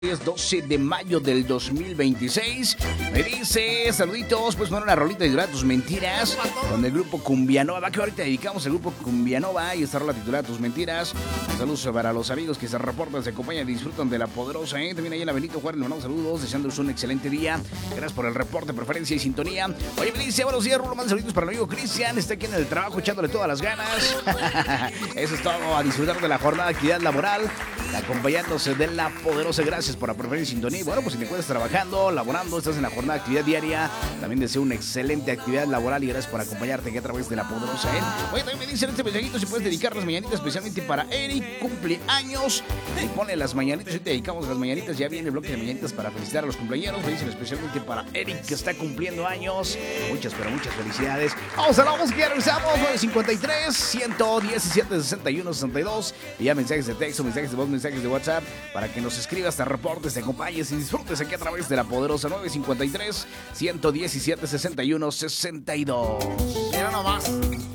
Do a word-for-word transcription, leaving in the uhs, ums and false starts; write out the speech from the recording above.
Es doce de mayo del dos mil veintiséis. Me dice, saluditos, pues bueno, una rolita titulada Tus Mentiras con el grupo Cumbianova, que ahorita dedicamos al grupo Cumbianova y esta rola titulada Tus Mentiras. Un saludo para los amigos que se reportan, se acompañan y disfrutan de La Poderosa, ¿eh? También ahí en la Benito Juárez, le mandamos saludos, deseándoles un excelente día. Gracias por el reporte, preferencia y sintonía. Oye, me dice, buenos días, Rulo, manda saluditos para el amigo Cristian, está aquí en el trabajo echándole todas las ganas. Eso es todo, a disfrutar de la jornada de actividad laboral, acompañándose de La Poderosa. Gracias por la preferencia y sintonía. Y bueno, pues si te encuentras trabajando, laborando, estás en la jornada de actividad diaria, también deseo una excelente actividad laboral y gracias por acompañarte aquí a través de La Poderosa, ¿eh? Oye, también me dicen este mensajito si puedes dedicar las mañanitas especialmente para Eric, cumpleaños, y pone las mañanitas, hoy te dedicamos las mañanitas, ya viene el bloque de mañanitas para felicitar a los cumpleaños, me dicen especialmente para Eric que está cumpliendo años, muchas pero muchas felicidades. Vamos a la música, regresamos, nueve cincuenta y tres, ciento diecisiete, sesenta y uno, sesenta y dos, y ya mensajes de texto, mensajes de voz, mensajes de WhatsApp, para que nos escribas, te reportes, te acompañes y disfrutes aquí a través de La Poderosa. Nueve cincuenta y tres, ciento diecisiete, sesenta y uno, sesenta y dos. Mira nomás.